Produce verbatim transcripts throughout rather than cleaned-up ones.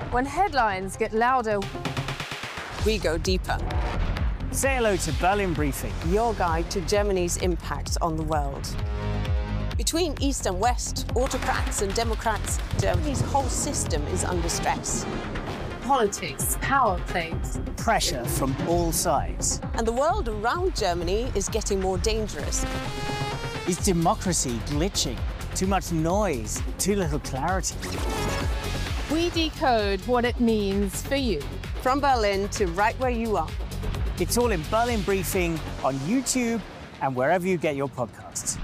When headlines get louder, we go deeper. Say hello to Berlin Briefing, your guide to Germany's impact on the world. Between East and West, autocrats and democrats, Germany's whole system is under stress. Politics, power plays, pressure from all sides. And the world around Germany is getting more dangerous. Is democracy glitching? Too much noise, too little clarity. We decode what it means for you. From Berlin to right where you are. It's all in Berlin Briefing on YouTube and wherever you get your podcasts.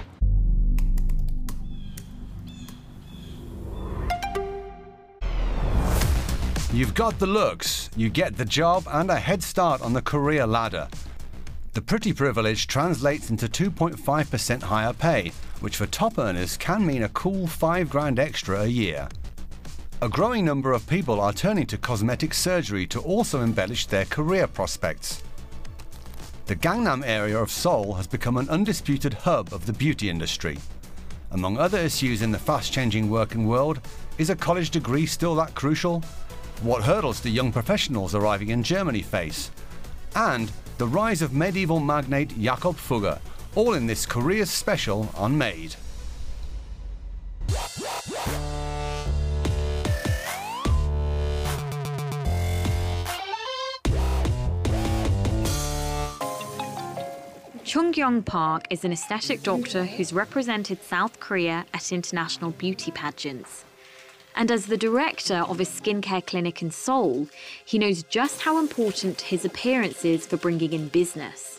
You've got the looks, you get the job and a head start on the career ladder. The pretty privilege translates into two point five percent higher pay, which for top earners can mean a cool five grand extra a year. A growing number of people are turning to cosmetic surgery to also embellish their career prospects. The Gangnam area of Seoul has become an undisputed hub of the beauty industry. Among other issues in the fast-changing working world, is a college degree still that crucial? What hurdles do young professionals arriving in Germany face? And the rise of medieval magnate Jakob Fugger, all in this careers special on Made. Chung Kyung Park is an aesthetic doctor who's represented South Korea at international beauty pageants. And as the director of a skincare clinic in Seoul, he knows just how important his appearance is for bringing in business.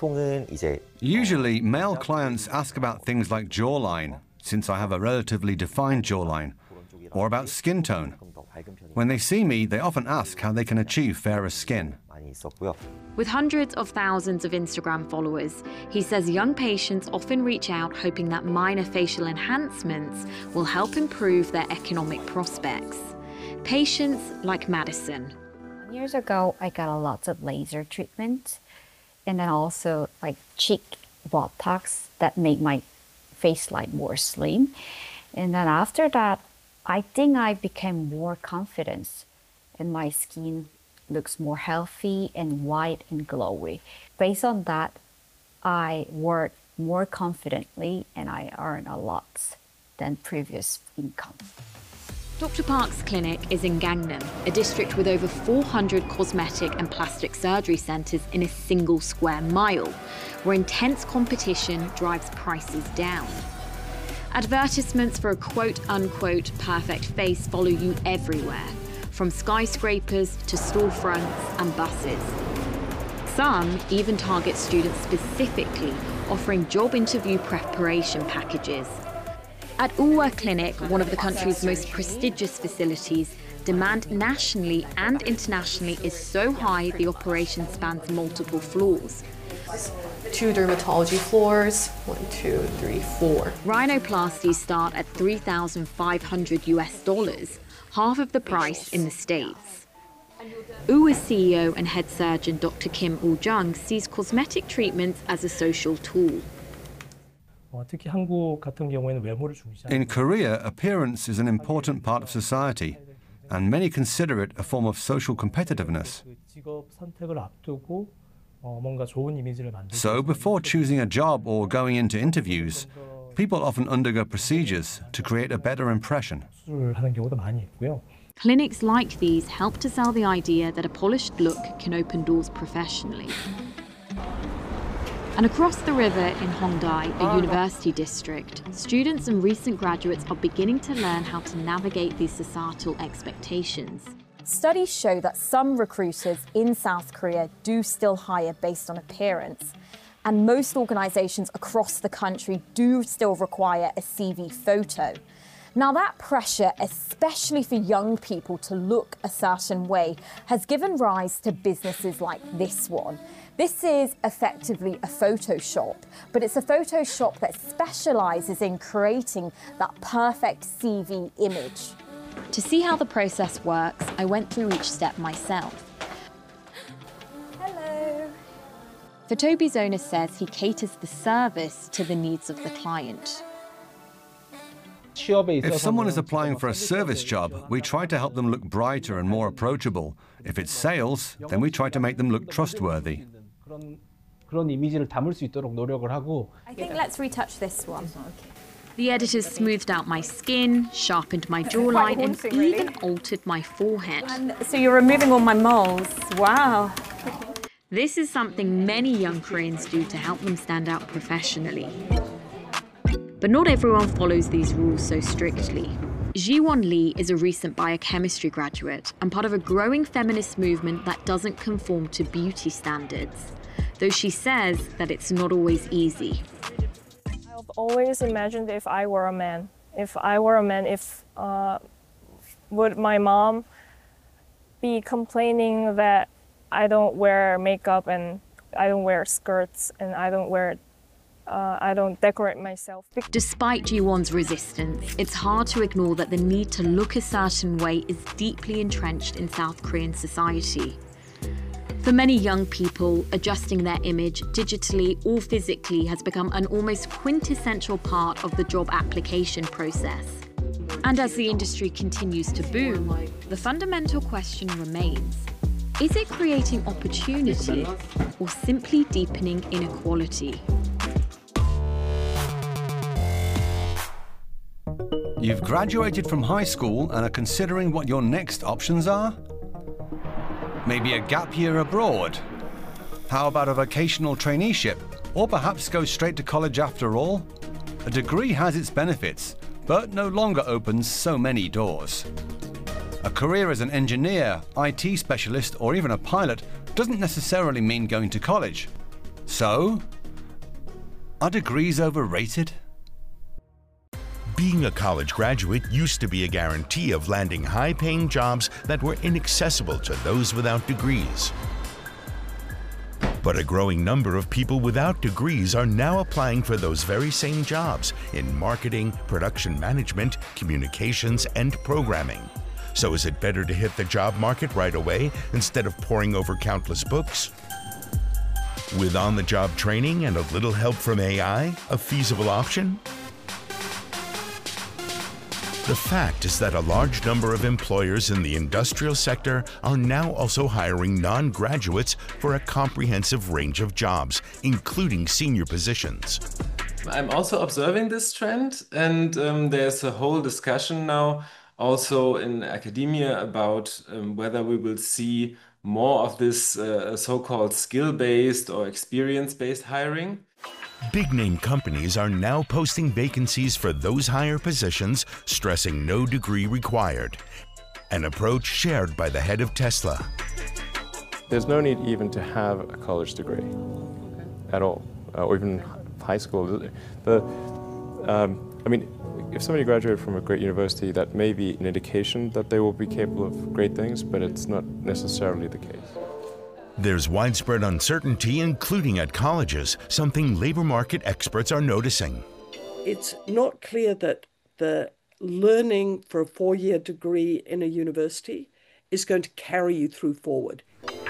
Usually, male clients ask about things like jawline, since I have a relatively defined jawline, or about skin tone. When they see me, they often ask how they can achieve fairer skin. With hundreds of thousands of Instagram followers, he says young patients often reach out hoping that minor facial enhancements will help improve their economic prospects. Patients like Madison. Years ago, I got a lot of laser treatment and then also like cheek Botox that made my face like more slim. And then after that, I think I became more confident and my skin looks more healthy and white and glowy. Based on that, I work more confidently and I earn a lot than previous income. Doctor Park's clinic is in Gangnam, a district with over four hundred cosmetic and plastic surgery centres in a single square mile, where intense competition drives prices down. Advertisements for a quote-unquote perfect face follow you everywhere, from skyscrapers to storefronts and buses. Some even target students specifically, offering job interview preparation packages. At Uwa Clinic, one of the country's most prestigious facilities, demand nationally and internationally is so high the operation spans multiple floors. Two dermatology floors, one, two, three, four. Rhinoplasties start at three thousand five hundred US dollars, half of the price in the States. Uwa's C E O and head surgeon Doctor Kim Woo-jung sees cosmetic treatments as a social tool. In Korea, appearance is an important part of society, and many consider it a form of social competitiveness. So before choosing a job or going into interviews, people often undergo procedures to create a better impression. Clinics like these help to sell the idea that a polished look can open doors professionally. And across the river in Hongdae, a university district, students and recent graduates are beginning to learn how to navigate these societal expectations. Studies show that some recruiters in South Korea do still hire based on appearance, and most organisations across the country do still require a C V photo. Now that pressure, especially for young people to look a certain way, has given rise to businesses like this one. This is effectively a photo shop, but it's a photo shop that specialises in creating that perfect C V image. To see how the process works, I went through each step myself. Hello. Photobie's owner says he caters the service to the needs of the client. If someone is applying for a service job, we try to help them look brighter and more approachable. If it's sales, then we try to make them look trustworthy. I think let's retouch this one. The editors smoothed out my skin, sharpened my jawline, and haunting, really. even altered my forehead. And so you're removing all my moles. Wow. This is something many young Koreans do to help them stand out professionally. But not everyone follows these rules so strictly. Ji-won Lee is a recent biochemistry graduate and part of a growing feminist movement that doesn't conform to beauty standards, though she says that it's not always easy. I've always imagined if I were a man. If I were a man, if uh, would my mom be complaining that I don't wear makeup and I don't wear skirts and I don't wear, uh, I don't decorate myself. Despite Ji-won's resistance, it's hard to ignore that the need to look a certain way is deeply entrenched in South Korean society. For many young people, adjusting their image digitally or physically has become an almost quintessential part of the job application process. And as the industry continues to boom, the fundamental question remains: is it creating opportunity or simply deepening inequality? You've graduated from high school and are considering what your next options are? Maybe a gap year abroad? How about a vocational traineeship? Or perhaps go straight to college after all? A degree has its benefits, but no longer opens so many doors. A career as an engineer, I T specialist, or even a pilot doesn't necessarily mean going to college. So, are degrees overrated? Being a college graduate used to be a guarantee of landing high-paying jobs that were inaccessible to those without degrees. But a growing number of people without degrees are now applying for those very same jobs in marketing, production management, communications, and programming. So is it better to hit the job market right away instead of poring over countless books? With on-the-job training and a little help from A I, a feasible option? The fact is that a large number of employers in the industrial sector are now also hiring non-graduates for a comprehensive range of jobs, including senior positions. I'm also observing this trend, and um, there's a whole discussion now also in academia about um, whether we will see more of this uh, so-called skill-based or experience-based hiring. Big-name companies are now posting vacancies for those higher positions, stressing no degree required, an approach shared by the head of Tesla. There's no need even to have a college degree at all, uh, or even high school. The, um, I mean, if somebody graduated from a great university, that may be an indication that they will be capable of great things, but it's not necessarily the case. There's widespread uncertainty, including at colleges, something labor market experts are noticing. It's not clear that the learning for a four-year degree in a university is going to carry you through forward.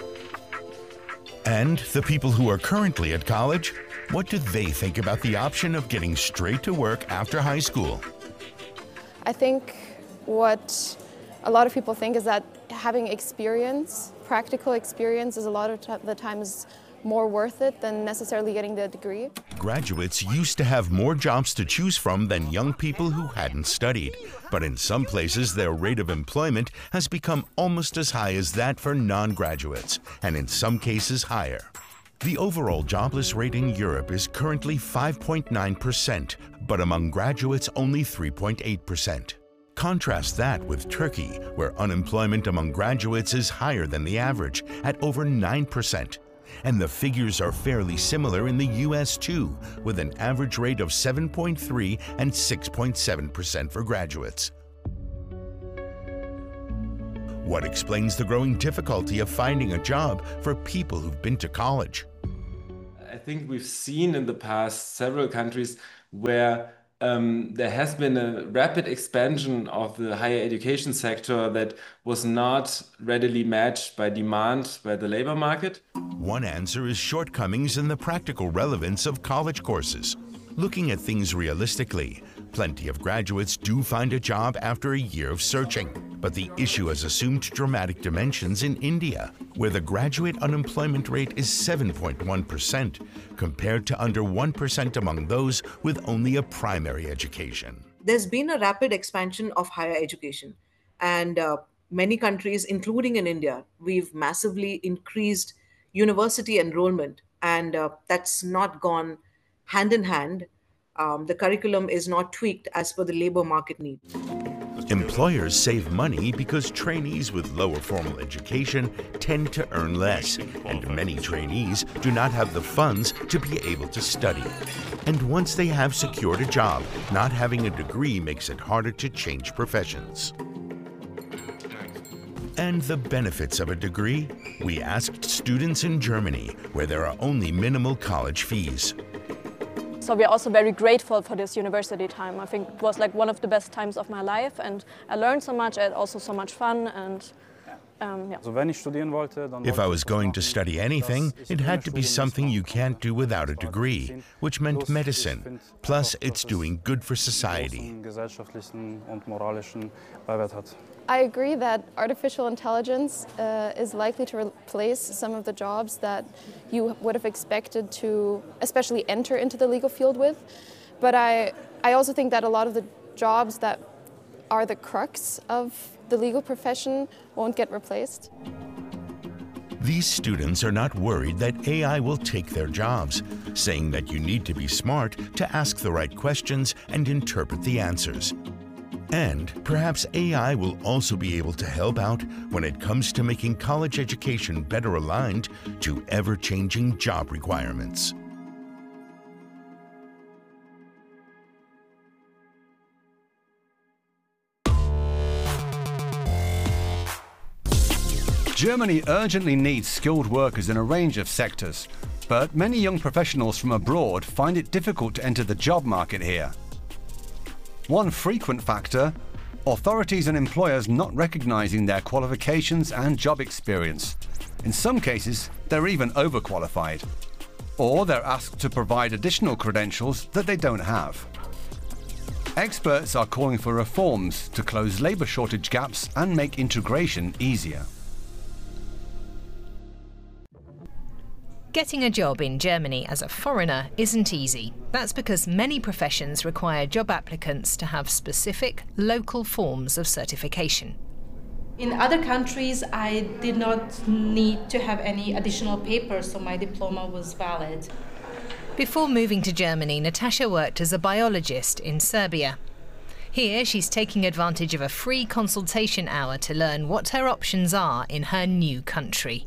And the people who are currently at college, what do they think about the option of getting straight to work after high school? I think what a lot of people think is that having experience, practical experience, is a lot of t- the times more worth it than necessarily getting the degree. Graduates used to have more jobs to choose from than young people who hadn't studied. But in some places, their rate of employment has become almost as high as that for non-graduates, and in some cases higher. The overall jobless rate in Europe is currently five point nine percent, but among graduates only three point eight percent. Contrast that with Turkey, where unemployment among graduates is higher than the average, at over nine percent. And the figures are fairly similar in the U S too, with an average rate of seven point three and six point seven percent for graduates. What explains the growing difficulty of finding a job for people who've been to college? I think we've seen in the past several countries where Um, there has been a rapid expansion of the higher education sector that was not readily matched by demand by the labor market. One answer is shortcomings in the practical relevance of college courses. Looking at things realistically, plenty of graduates do find a job after a year of searching. But the issue has assumed dramatic dimensions in India, where the graduate unemployment rate is seven point one percent, compared to under one percent among those with only a primary education. There's been a rapid expansion of higher education, and uh, many countries, including in India, we've massively increased university enrollment, and uh, that's not gone hand in hand. Um, the curriculum is not tweaked as per the labor market need. Employers save money because trainees with lower formal education tend to earn less, and many trainees do not have the funds to be able to study. And once they have secured a job, not having a degree makes it harder to change professions. And the benefits of a degree? We asked students in Germany, where there are only minimal college fees. So we are also very grateful for this university time. I think it was like one of the best times of my life, and I learned so much. I had also so much fun, and um, yeah. If I was going to study anything, it had to be something you can't do without a degree, which meant medicine. Plus, it's doing good for society. I agree that artificial intelligence uh, is likely to replace some of the jobs that you would have expected to especially enter into the legal field with. But I, I also think that a lot of the jobs that are the crux of the legal profession won't get replaced. These students are not worried that A I will take their jobs, saying that you need to be smart to ask the right questions and interpret the answers. And perhaps A I will also be able to help out when it comes to making college education better aligned to ever-changing job requirements. Germany urgently needs skilled workers in a range of sectors, but many young professionals from abroad find it difficult to enter the job market here. One frequent factor, authorities and employers not recognizing their qualifications and job experience. In some cases, they're even overqualified. Or they're asked to provide additional credentials that they don't have. Experts are calling for reforms to close labor shortage gaps and make integration easier. Getting a job in Germany as a foreigner isn't easy. That's because many professions require job applicants to have specific local forms of certification. In other countries, I did not need to have any additional papers, so my diploma was valid. Before moving to Germany, Natasha worked as a biologist in Serbia. Here, she's taking advantage of a free consultation hour to learn what her options are in her new country.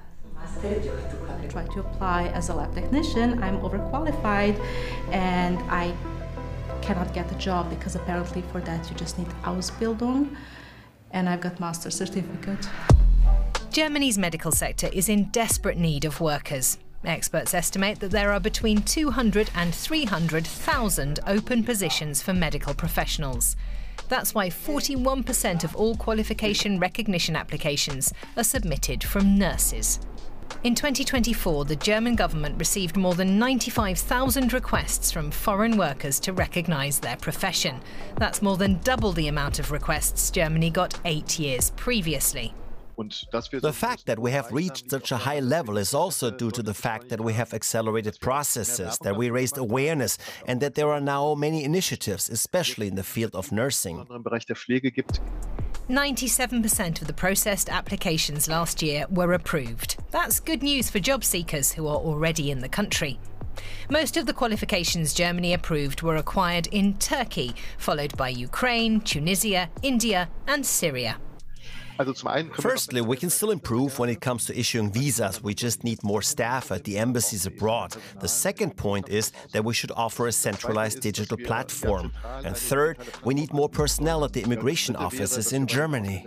I tried to apply as a lab technician. I'm overqualified and I cannot get the job because apparently for that you just need Ausbildung, and I've got master's certificate. Germany's medical sector is in desperate need of workers. Experts estimate that there are between two hundred and three hundred thousand open positions for medical professionals. That's why forty-one percent of all qualification recognition applications are submitted from nurses. In twenty twenty-four, the German government received more than ninety-five thousand requests from foreign workers to recognise their profession. That's more than double the amount of requests Germany got eight years previously. The fact that we have reached such a high level is also due to the fact that we have accelerated processes, that we raised awareness, and that there are now many initiatives, especially in the field of nursing. ninety-seven percent of the processed applications last year were approved. That's good news for job seekers who are already in the country. Most of the qualifications Germany approved were acquired in Turkey, followed by Ukraine, Tunisia, India and Syria. Firstly, we can still improve when it comes to issuing visas. We just need more staff at the embassies abroad. The second point is that we should offer a centralized digital platform. And third, we need more personnel at the immigration offices in Germany.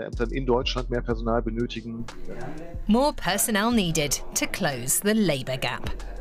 More personnel needed to close the labour gap.